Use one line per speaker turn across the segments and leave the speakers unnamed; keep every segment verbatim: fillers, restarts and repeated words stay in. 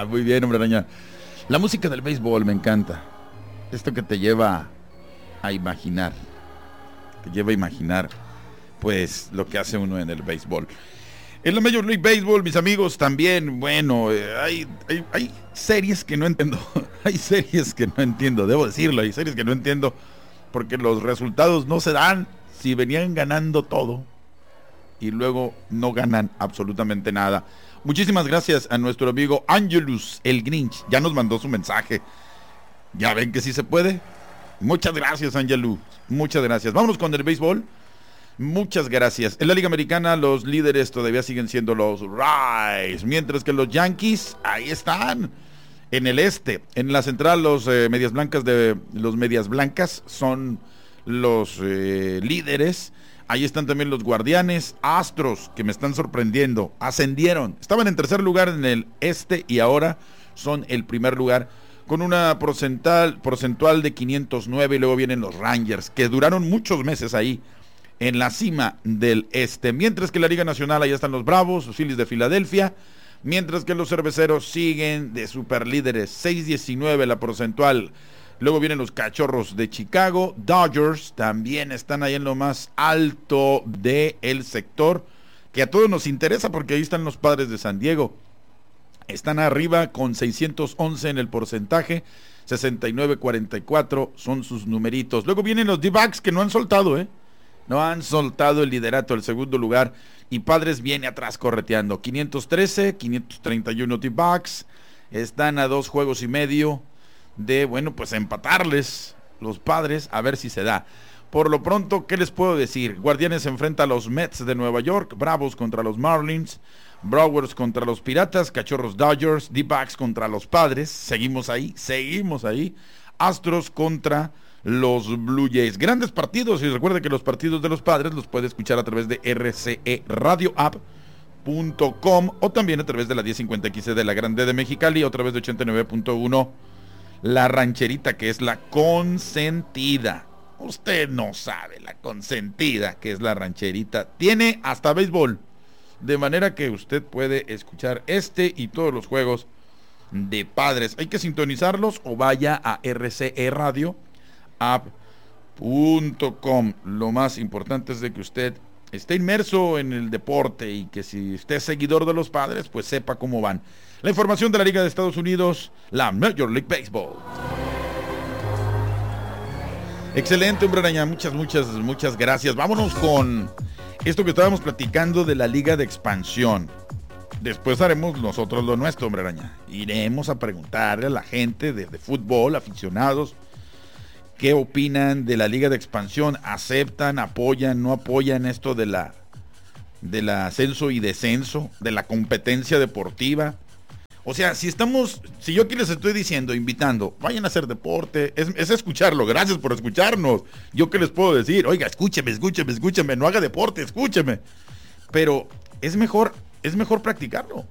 Muy bien, hombre araña. La música del béisbol me encanta. Esto que te lleva a imaginar. Te lleva a imaginar, pues, lo que hace uno en el béisbol. En la Major League Baseball, mis amigos, también, bueno, eh, hay, hay, hay series que no entiendo. Hay series que no entiendo, debo decirlo. Hay series que no entiendo porque los resultados no se dan. Si venían ganando todo y luego no ganan absolutamente nada. Muchísimas gracias a nuestro amigo Angelus, el Grinch. Ya nos mandó su mensaje. ¿Ya ven que sí se puede? Muchas gracias, Angelus. Muchas gracias. Vámonos con el béisbol. Muchas gracias. En la Liga Americana los líderes todavía siguen siendo los Rays, mientras que los Yankees ahí están. En el este, en la central los eh, medias blancas de los medias blancas son los eh, líderes. Ahí están también los Guardianes, Astros, que me están sorprendiendo, ascendieron. Estaban en tercer lugar en el este y ahora son el primer lugar con una porcentual, porcentual de quinientos nueve. Y luego vienen los Rangers, que duraron muchos meses ahí en la cima del este, mientras que en la Liga Nacional ahí están los Bravos, los Phillies de Filadelfia, mientras que los Cerveceros siguen de superlíderes, seis diecinueve la porcentual. Luego vienen los Cachorros de Chicago, Dodgers también están ahí en lo más alto del sector, que a todos nos interesa porque ahí están los Padres de San Diego, están arriba con seiscientos once en el porcentaje, sesenta y nueve cuarenta y cuatro son sus numeritos. Luego vienen los D-backs que no han soltado, eh No han soltado el liderato, el segundo lugar. Y Padres viene atrás correteando. quinientos trece, quinientos treinta y uno D-backs. Están a dos juegos y medio de, bueno, pues empatarles los Padres. A ver si se da. Por lo pronto, ¿qué les puedo decir? Guardianes se enfrenta a los Mets de Nueva York. Bravos contra los Marlins. Brewers contra los Piratas. Cachorros Dodgers. D-backs contra los Padres. Seguimos ahí, seguimos ahí. Astros contra los Blue Jays. Grandes partidos, y recuerde que los partidos de los Padres los puede escuchar a través de R C E Radio App punto com o también a través de la diez cincuenta X de la Grande de Mexicali o a través de ochenta y nueve punto uno La Rancherita, que es la consentida. Usted no sabe la consentida que es la Rancherita. Tiene hasta béisbol, de manera que usted puede escuchar este y todos los juegos de Padres. Hay que sintonizarlos o vaya a R C E Radio app punto com. Lo más importante es de que usted esté inmerso en el deporte y que si usted es seguidor de los Padres, pues sepa cómo van. La información de la Liga de Estados Unidos, la Major League Baseball. Excelente, hombre araña, muchas, muchas, muchas gracias. Vámonos con esto que estábamos platicando de la Liga de Expansión. Después haremos nosotros lo nuestro, hombre araña. Iremos a preguntarle a la gente de, de fútbol, aficionados, ¿qué opinan de la Liga de Expansión? ¿Aceptan, apoyan, no apoyan esto de la del ascenso y descenso, de la competencia deportiva? O sea, si estamos, si yo aquí les estoy diciendo, invitando, vayan a hacer deporte, es, es escucharlo, gracias por escucharnos. Yo qué les puedo decir, oiga, escúcheme, escúcheme, escúcheme, no haga deporte, escúcheme. Pero es mejor, es mejor practicarlo.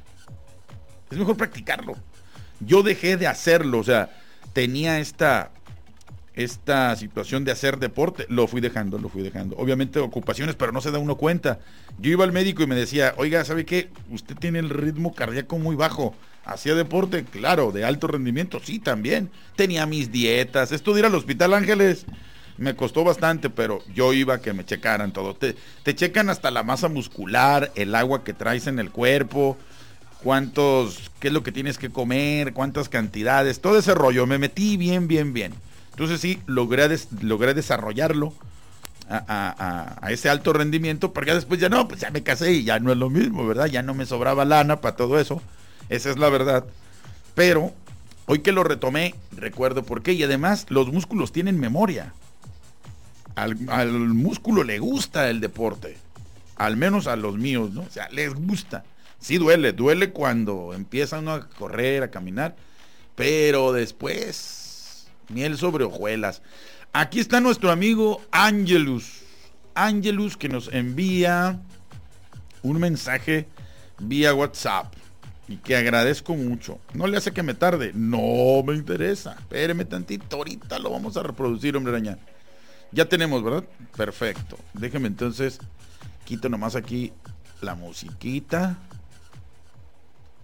Es mejor practicarlo. Yo dejé de hacerlo, o sea, tenía esta... esta situación de hacer deporte, lo fui dejando, lo fui dejando. Obviamente ocupaciones, pero no se da uno cuenta. Yo iba al médico y me decía, oiga, ¿sabe qué? Usted tiene el ritmo cardíaco muy bajo. ¿Hacía deporte? Claro. ¿De alto rendimiento? Sí, también. Tenía mis dietas. Esto de ir al Hospital Ángeles me costó bastante, pero yo iba a que me checaran todo. Te, te checan hasta la masa muscular, el agua que traes en el cuerpo, cuántos, qué es lo que tienes que comer, cuántas cantidades, todo ese rollo. Me metí bien, bien, bien. Entonces sí, logré, des, logré desarrollarlo a, a, a, a ese alto rendimiento, porque después ya no, pues ya me casé y ya no es lo mismo, ¿verdad? Ya no me sobraba lana para todo eso, esa es la verdad. Pero hoy que lo retomé, recuerdo por qué, y además los músculos tienen memoria. Al, al músculo le gusta el deporte, al menos a los míos, ¿no? O sea, les gusta. Sí duele, duele cuando empieza uno a correr, a caminar, pero después... miel sobre hojuelas. Aquí está nuestro amigo Angelus. Angelus, que nos envía un mensaje vía WhatsApp y que agradezco mucho. No le hace que me tarde. No me interesa. Espéreme tantito. Ahorita lo vamos a reproducir, hombre araña. Ya tenemos, ¿verdad? Perfecto. Déjeme entonces. Quito nomás aquí la musiquita.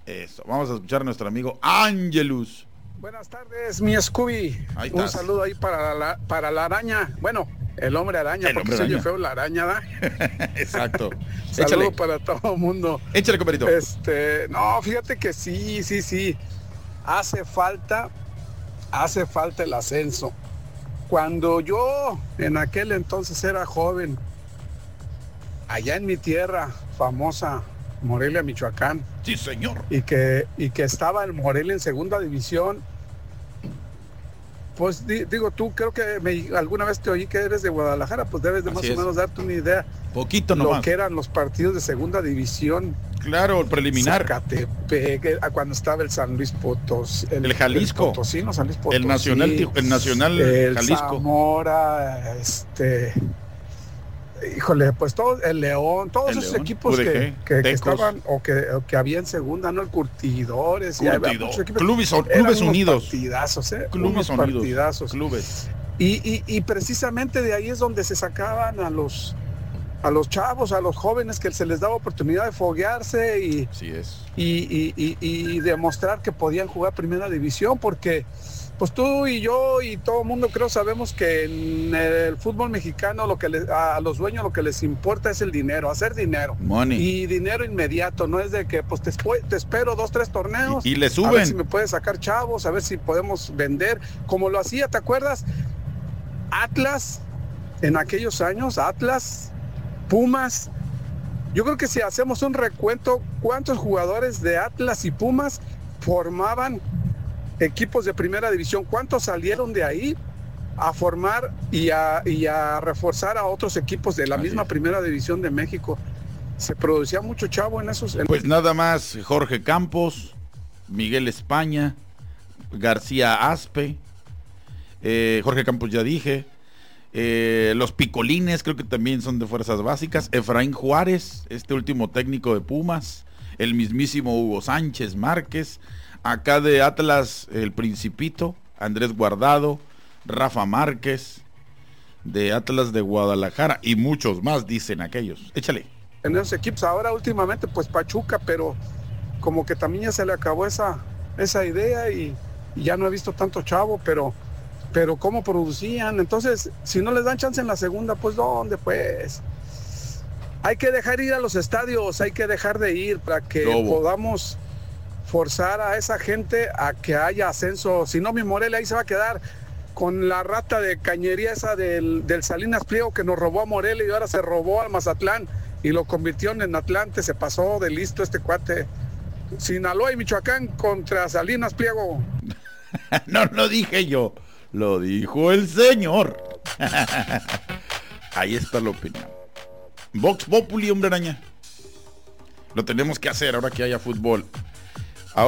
Eso, vamos a escuchar a nuestro amigo Ángelus.
Buenas tardes, mi Scooby. Un saludo ahí para la, para la araña. Bueno, el hombre araña, el porque soy feo la araña, ¿da?
Exacto.
Saludo para todo el mundo.
Échale, compadrito.
Este, no, fíjate que sí, sí, sí. Hace falta, hace falta el ascenso. Cuando yo en aquel entonces era joven, allá en mi tierra famosa, Morelia, Michoacán.
Sí, señor.
Y que, y que estaba el Morelia en segunda división. Pues di, digo, tú creo que me, alguna vez te oí que eres de Guadalajara, pues debes de
Así
más
es.
o menos darte una idea.
Poquito nomás.
Lo que eran los partidos de segunda división.
Claro, el preliminar.
Zacatepec, cuando estaba el San Luis Potosí.
El, el Jalisco.
El Potosino, San Luis Potosí.
El Nacional, el Nacional
el
Jalisco.
Zamora, este... Híjole, pues todo, el León, todos el esos León, equipos que, que, que estaban o que, o que había en segunda, ¿no? El Curtidores.
Curtidor. Y Clubes, Clubes Unidos.
Partidazos, ¿eh?
Clubes
unos
Unidos.
Partidazos.
Clubes.
Y, y, y precisamente de ahí es donde se sacaban a los a los chavos, a los jóvenes, que se les daba oportunidad de foguearse y,
Así es.
y, y, y, y demostrar que podían jugar primera división, porque pues tú y yo y todo el mundo creo sabemos que en el fútbol mexicano lo que les, a los dueños lo que les importa es el dinero, hacer dinero.
Money.
Y dinero inmediato, no es de que pues te, te espero dos, tres torneos.
Y, y le suben.
A ver si me puedes sacar chavos, a ver si podemos vender, como lo hacía, ¿te acuerdas? Atlas, en aquellos años, Atlas, Pumas. Yo creo que si hacemos un recuento, ¿cuántos jugadores de Atlas y Pumas formaban equipos de primera división? ¿Cuántos salieron de ahí a formar y a, y a reforzar a otros equipos de la Así misma es. Primera división de México? Se producía mucho chavo en esos... En...
Pues nada más Jorge Campos, Miguel España, García Aspe, eh, Jorge Campos ya dije, eh, los Picolines creo que también son de fuerzas básicas, Efraín Juárez, este último técnico de Pumas, el mismísimo Hugo Sánchez Márquez, acá de Atlas, el Principito, Andrés Guardado, Rafa Márquez, de Atlas de Guadalajara, y muchos más, dicen aquellos. Échale.
En esos equipos, ahora últimamente, pues Pachuca, pero como que también ya se le acabó esa, esa idea y, y ya no he visto tanto chavo, pero, pero cómo producían. Entonces, si no les dan chance en la segunda, pues ¿dónde? Pues hay que dejar ir a los estadios, hay que dejar de ir para que Lobo. podamos forzar a esa gente a que haya ascenso. Si no, mi Morelia ahí se va a quedar con la rata de cañería esa del, del Salinas Pliego que nos robó a Morelia y ahora se robó al Mazatlán y lo convirtió en Atlante. Se pasó de listo este cuate. Sinaloa y Michoacán contra Salinas Pliego.
No lo dije yo, lo dijo el señor. Ahí está la opinión. Vox Populi, hombre araña. Lo tenemos que hacer ahora que haya fútbol.